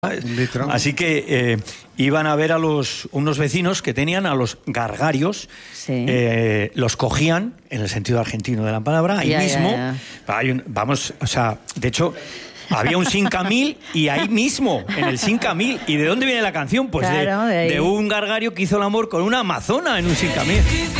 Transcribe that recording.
Así que iban a ver a unos vecinos que tenían a los gargarios, Sí. los cogían, en el sentido argentino de la palabra, ahí mismo. De hecho, había un 5000 y ahí mismo, en el 5000. ¿Y de dónde viene la canción? Pues claro, de un gargario que hizo el amor con una amazona en un 5000.